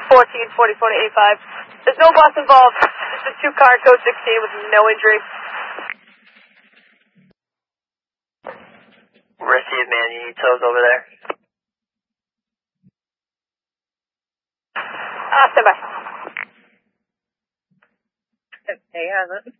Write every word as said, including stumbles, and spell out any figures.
fourteen forty-four to eighty-five. There's no boss involved. This is two car code sixteen with no injury. Receive, man. You need tows over there? Ah, uh, stand by. Hey, has it?